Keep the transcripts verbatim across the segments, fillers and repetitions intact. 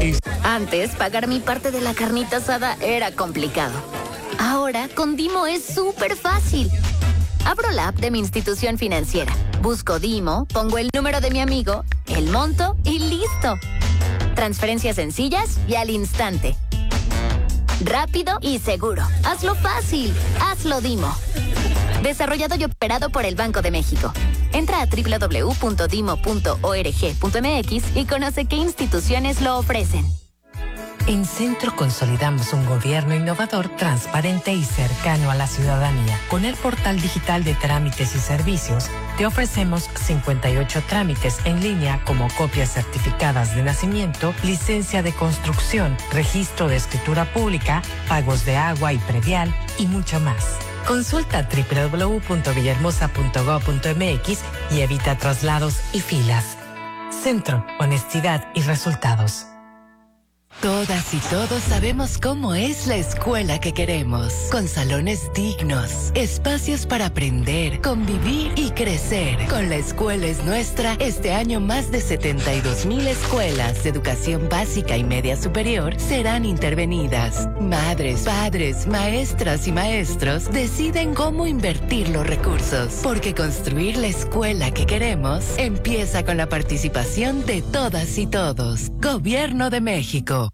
Antes, pagar mi parte de la carnita asada era complicado. Ahora, con Dimo es súper fácil. Abro la app de mi institución financiera, busco Dimo, pongo el número de mi amigo, el monto y listo. Transferencias sencillas y al instante. Rápido y seguro. Hazlo fácil. Hazlo Dimo. Desarrollado y operado por el Banco de México. Entra a doble u doble u doble u punto dimo punto org punto eme equis y conoce qué instituciones lo ofrecen. En Centro consolidamos un gobierno innovador, transparente y cercano a la ciudadanía. Con el portal digital de trámites y servicios, te ofrecemos cincuenta y ocho trámites en línea como copias certificadas de nacimiento, licencia de construcción, registro de escritura pública, pagos de agua y predial y mucho más. Consulta doble u doble u doble u punto villahermosa punto gob punto eme equis y evita traslados y filas. Centro, honestidad y resultados. Todas y todos sabemos cómo es la escuela que queremos, con salones dignos, espacios para aprender, convivir y crecer. Con La Escuela es Nuestra, este año más de setenta y dos mil escuelas de educación básica y media superior serán intervenidas. Madres, padres, maestras y maestros deciden cómo invertir los recursos, porque construir la escuela que queremos empieza con la participación de todas y todos. Gobierno de México.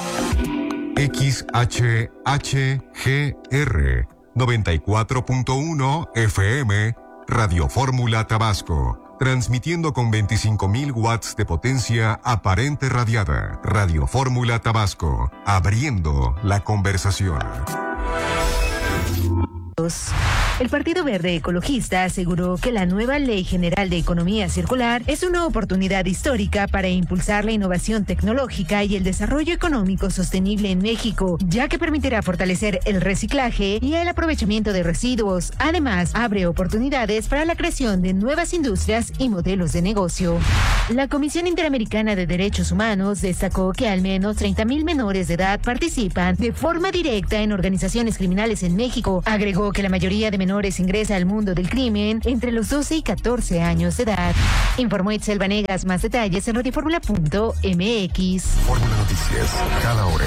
X H H G R noventa y cuatro punto uno F M Radio Fórmula Tabasco, transmitiendo con veinticinco mil watts de potencia aparente radiada. Radio Fórmula Tabasco, abriendo la conversación. El Partido Verde Ecologista aseguró que la nueva Ley General de Economía Circular es una oportunidad histórica para impulsar la innovación tecnológica y el desarrollo económico sostenible en México, ya que permitirá fortalecer el reciclaje y el aprovechamiento de residuos. Además, abre oportunidades para la creación de nuevas industrias y modelos de negocio. La Comisión Interamericana de Derechos Humanos destacó que al menos treinta mil menores de edad participan de forma directa en organizaciones criminales en México. Agregó que la mayoría de menores ingresa al mundo del crimen entre los doce y catorce años de edad. Informó Itzel Vanegas. Más detalles en radioformula punto eme equis. Fórmula Noticias, cada hora.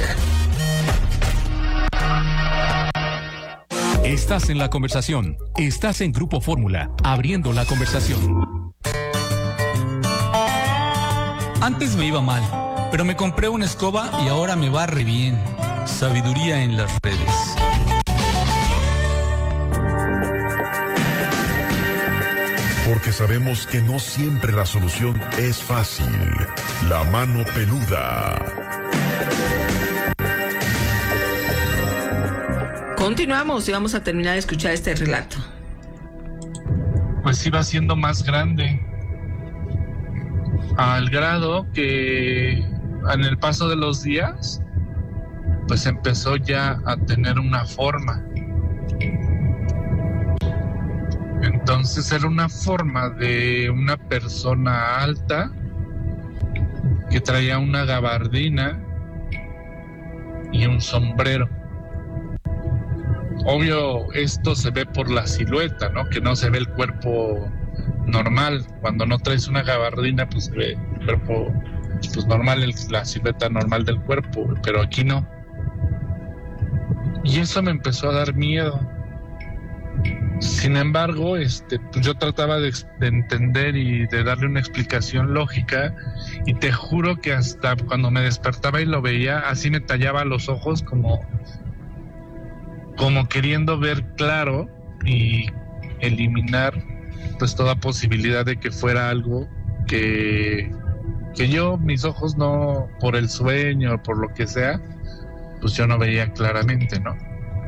Estás en la conversación. Estás en Grupo Fórmula, abriendo la conversación. Antes me iba mal, pero me compré una escoba y ahora me va re bien. Sabiduría en las redes. Porque sabemos que no siempre la solución es fácil. La mano peluda. Continuamos y vamos a terminar de escuchar este relato. Pues iba siendo más grande, al grado que en el paso de los días, pues empezó ya a tener una forma. Entonces era una forma de una persona alta que traía una gabardina y un sombrero. Obvio, esto se ve por la silueta, ¿no? Que no se ve el cuerpo normal. Cuando no traes una gabardina, pues se ve el cuerpo pues normal, el, la silueta normal del cuerpo, pero aquí no. Y eso me empezó a dar miedo. Sin embargo, este, pues yo trataba de, de entender y de darle una explicación lógica, y te juro que hasta cuando me despertaba y lo veía, así me tallaba los ojos como, como queriendo ver claro y eliminar pues toda posibilidad de que fuera algo que, que yo, mis ojos no, por el sueño, por lo que sea, pues yo no veía claramente, ¿no?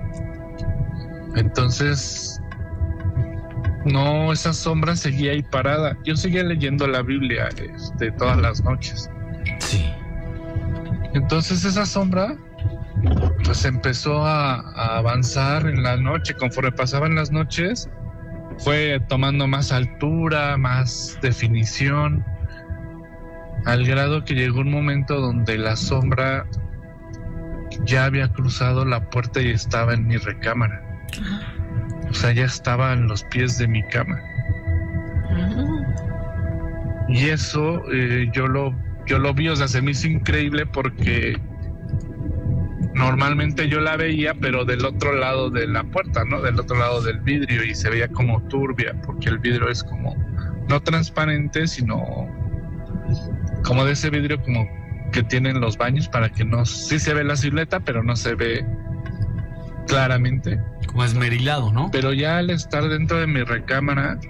Entonces, no, esa sombra seguía ahí parada. Yo seguía leyendo la Biblia este, todas las noches. Sí. Entonces esa sombra pues empezó a, a avanzar en la noche. Conforme pasaban las noches, fue tomando más altura, más definición, al grado que llegó un momento donde la sombra ya había cruzado la puerta y estaba en mi recámara. O sea, ya estaba en los pies de mi cama. Y eso eh, yo lo yo lo vi, o sea, se me hizo increíble porque normalmente yo la veía, pero del otro lado de la puerta, ¿no? Del otro lado del vidrio, y se veía como turbia, porque el vidrio es como no transparente, sino como de ese vidrio como que tienen los baños para que no, sí se ve la silueta, pero no se ve claramente. Como esmerilado, ¿no? Pero ya al estar dentro de mi recámara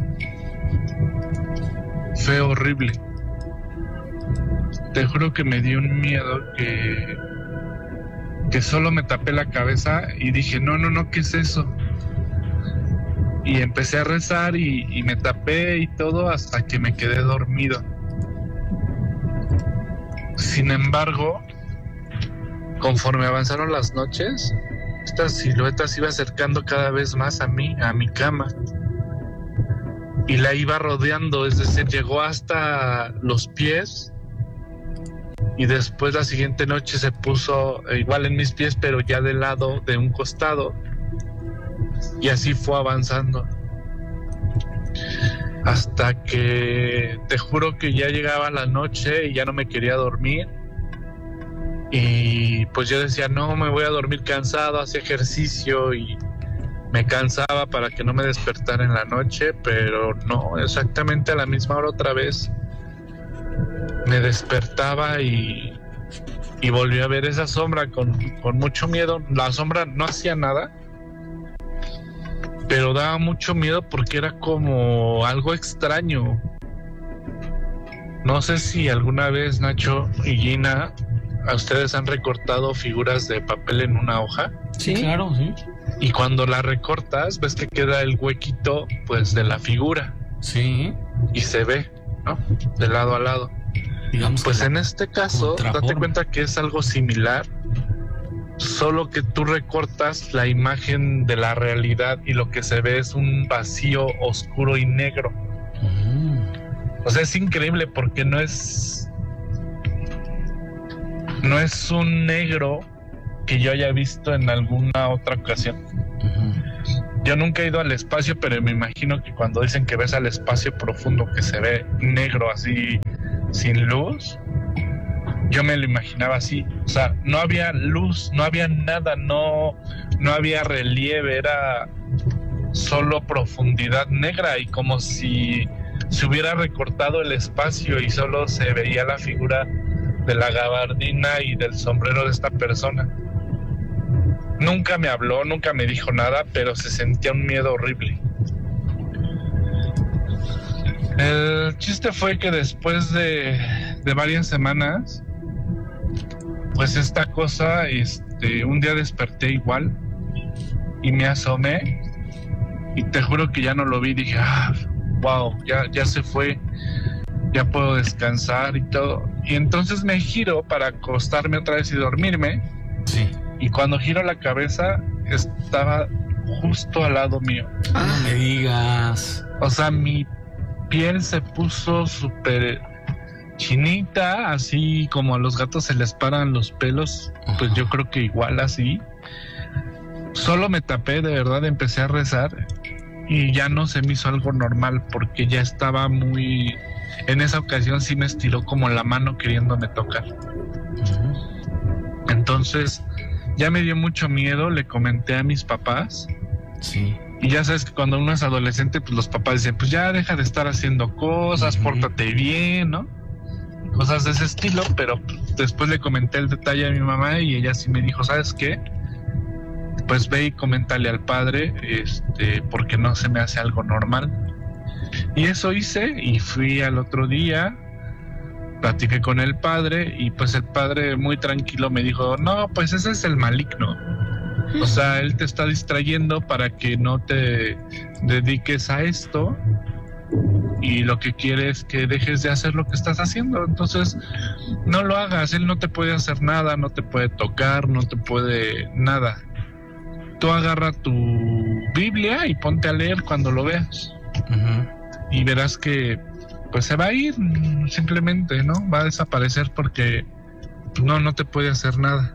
fue horrible. Te juro que me dio un miedo que que solo me tapé la cabeza y dije, no, no, no, ¿qué es eso? Y empecé a rezar y, y me tapé y todo hasta que me quedé dormido. Sin embargo, conforme avanzaron las noches, esta silueta se iba acercando cada vez más a mí, a mi cama. Y la iba rodeando, es decir, llegó hasta los pies. Y después la siguiente noche se puso igual en mis pies, pero ya del lado de un costado. Y así fue avanzando. Hasta que te juro que ya llegaba la noche y ya no me quería dormir. Y pues yo decía, no, me voy a dormir cansado, hacía ejercicio y me cansaba para que no me despertara en la noche, pero no, exactamente a la misma hora otra vez me despertaba y, y volví a ver esa sombra con, con mucho miedo. La sombra no hacía nada, pero daba mucho miedo porque era como algo extraño. No sé si alguna vez, Nacho y Gina, a ustedes han recortado figuras de papel en una hoja. Sí, claro, sí. Y cuando la recortas, ves que queda el huequito, pues, de la figura. Sí. Y se ve, ¿no? De lado a lado. Digamos pues que en este caso, date cuenta que es algo similar, solo que tú recortas la imagen de la realidad y lo que se ve es un vacío oscuro y negro. Mm. O sea, es increíble porque no es no es un negro que yo haya visto en alguna otra ocasión. Uh-huh. Yo nunca he ido al espacio, pero me imagino que cuando dicen que ves al espacio profundo que se ve negro así sin luz, yo me lo imaginaba así. O sea, no había luz, no había nada, no, no había relieve, era solo profundidad negra y como si se hubiera recortado el espacio y solo se veía la figura de la gabardina y del sombrero de esta persona. Nunca me habló, nunca me dijo nada, pero se sentía un miedo horrible. El chiste fue que después de, de varias semanas, pues esta cosa, este, un día desperté igual y me asomé y te juro que ya no lo vi. Dije, ah, wow, ya, ya se fue, ya puedo descansar y todo. Y entonces me giro para acostarme otra vez y dormirme. Sí. Y cuando giro la cabeza, estaba justo al lado mío. Ah, no me digas. O sea, mi piel se puso súper chinita, así como a los gatos se les paran los pelos, pues yo creo que igual así. Solo me tapé, de verdad, empecé a rezar y ya no se me hizo algo normal porque ya estaba muy... En esa ocasión sí me estiró como la mano queriéndome tocar. Entonces ya me dio mucho miedo, le comenté a mis papás. Sí. Y ya sabes que cuando uno es adolescente, pues los papás dicen, pues ya deja de estar haciendo cosas, uh-huh. pórtate bien, ¿no? Cosas de ese estilo, pero después le comenté el detalle a mi mamá y ella sí me dijo, ¿sabes qué? Pues ve y coméntale al padre, este, porque no se me hace algo normal. Y eso hice y fui al otro día, platiqué con el padre y pues el padre muy tranquilo me dijo, no, pues ese es el maligno. O sea, él te está distrayendo para que no te dediques a esto y lo que quiere es que dejes de hacer lo que estás haciendo. Entonces, no lo hagas, él no te puede hacer nada, no te puede tocar, no te puede nada. Tú agarra tu Biblia y ponte a leer cuando lo veas. Uh-huh. Y verás que pues se va a ir simplemente, ¿no? Va a desaparecer porque no, no te puede hacer nada.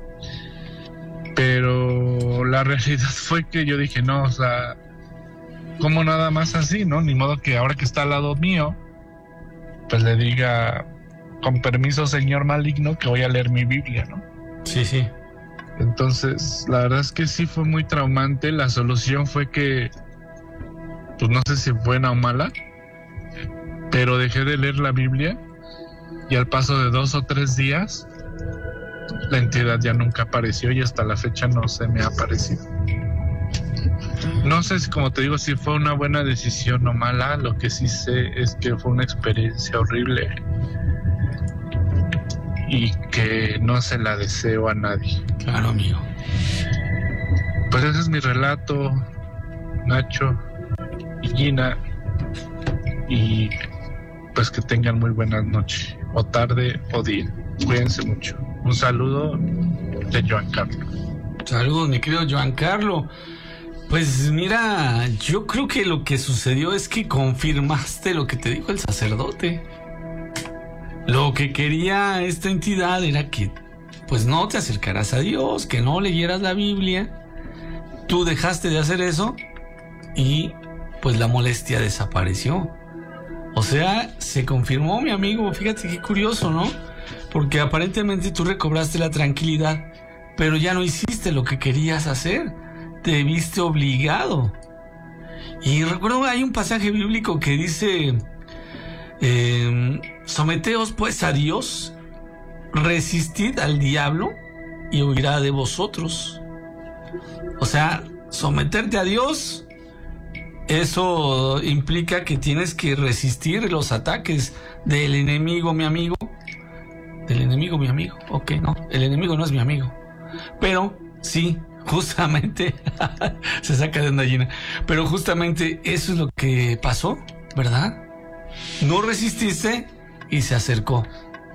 Pero la realidad fue que yo dije, no, o sea, ¿cómo nada más así, no? Ni modo que ahora que está al lado mío, pues le diga, con permiso, señor maligno, que voy a leer mi Biblia, ¿no? Sí, sí. Entonces, la verdad es que sí fue muy traumante. La solución fue que, pues no sé si buena o mala, pero dejé de leer la Biblia y al paso de dos o tres días, la entidad ya nunca apareció y hasta la fecha no se me ha aparecido. No sé si, como te digo, si fue una buena decisión o mala. Lo que sí sé es que fue una experiencia horrible y que no se la deseo a nadie. Claro, amigo. Pues ese es mi relato, Nacho y Gina, y pues que tengan muy buenas noches, o tarde o día. Cuídense mucho. Un saludo de Joan Carlo. Saludos, mi querido Joan Carlo. Pues mira, yo creo que lo que sucedió es que confirmaste lo que te dijo el sacerdote. Lo que quería esta entidad era que pues no te acercaras a Dios, que no leyeras la Biblia. Tú dejaste de hacer eso y pues la molestia desapareció. O sea, se confirmó, mi amigo. Fíjate qué curioso, ¿no? Porque aparentemente tú recobraste la tranquilidad, pero ya no hiciste lo que querías hacer. Te viste obligado. Y recuerdo, hay un pasaje bíblico que dice: eh, someteos pues a Dios, resistid al diablo y huirá de vosotros. O sea, someterte a Dios, eso implica que tienes que resistir los ataques del enemigo, mi amigo. Del enemigo, mi amigo. Ok, no, el enemigo no es mi amigo. Pero sí, justamente se saca de una gallina. Pero justamente eso es lo que pasó, ¿verdad? No resististe y se acercó.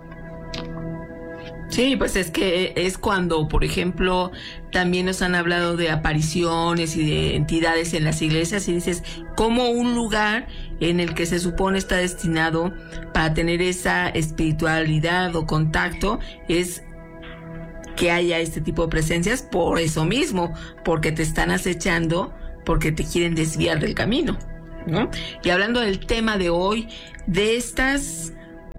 Sí, pues es que es cuando, por ejemplo, también nos han hablado de apariciones y de entidades en las iglesias, y dices, como un lugar en el que se supone está destinado para tener esa espiritualidad o contacto, es que haya este tipo de presencias por eso mismo, porque te están acechando, porque te quieren desviar del camino, ¿no? Y hablando del tema de hoy, de estas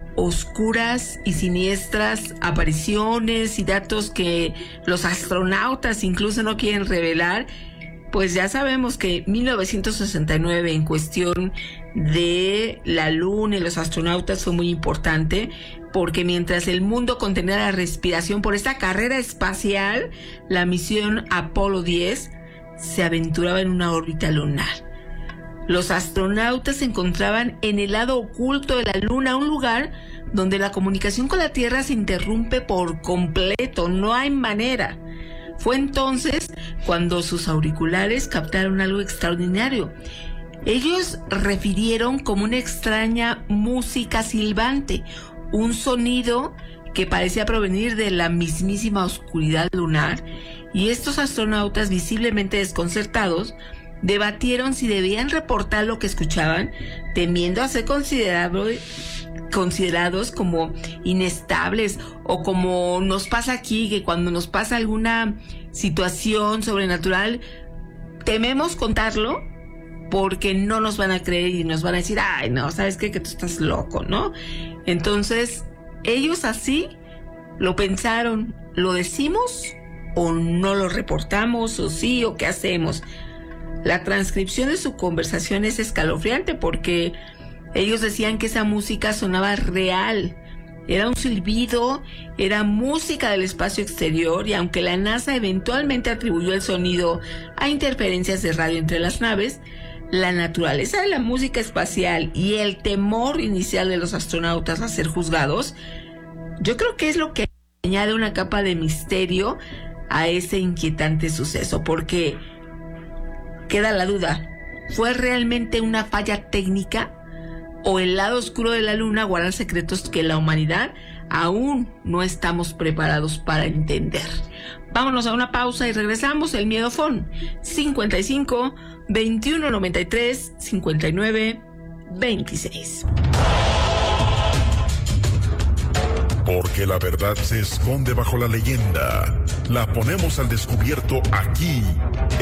oscuras y siniestras apariciones y datos que los astronautas incluso no quieren revelar, pues ya sabemos que mil novecientos sesenta y nueve en cuestión de la luna y los astronautas fue muy importante, porque mientras el mundo contenía la respiración por esta carrera espacial, la misión Apolo diez se aventuraba en una órbita lunar. Los astronautas se encontraban en el lado oculto de la luna, un lugar donde la comunicación con la Tierra se interrumpe por completo, no hay manera. Fue entonces cuando sus auriculares captaron algo extraordinario. Ellos refirieron como una extraña música silbante, un sonido que parecía provenir de la mismísima oscuridad lunar, y estos astronautas, visiblemente desconcertados, debatieron si debían reportar lo que escuchaban, temiendo a ser considerado, considerados como inestables, o como nos pasa aquí, que cuando nos pasa alguna situación sobrenatural, tememos contarlo porque no nos van a creer y nos van a decir, ay, no, ¿sabes qué? Que tú estás loco, ¿no? Entonces, ellos así lo pensaron, ¿lo decimos o no lo reportamos, o sí, o qué hacemos? La transcripción de su conversación es escalofriante porque ellos decían que esa música sonaba real. Era un silbido, era música del espacio exterior, y aunque la NASA eventualmente atribuyó el sonido a interferencias de radio entre las naves, la naturaleza de la música espacial y el temor inicial de los astronautas a ser juzgados, yo creo que es lo que añade una capa de misterio a ese inquietante suceso, porque queda la duda, ¿fue realmente una falla técnica o el lado oscuro de la luna guarda secretos que la humanidad aún no estamos preparados para entender? Vámonos a una pausa y regresamos. El Miedofón cincuenta y cinco, veintiuno noventa y tres, cincuenta y nueve, veintiséis. Porque la verdad se esconde bajo la leyenda. La ponemos al descubierto aquí